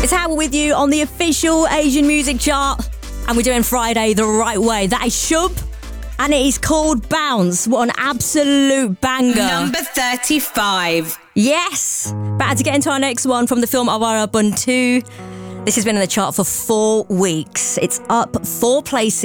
It's how we're with you on the official Asian music chart. And we're doing Friday the right way. That is Shub. And it is called Bounce. What an absolute banger. Number 35. Yes. About to get into our next one from the film Awara Buntu. This has been in the chart for 4 weeks. It's up 4 places.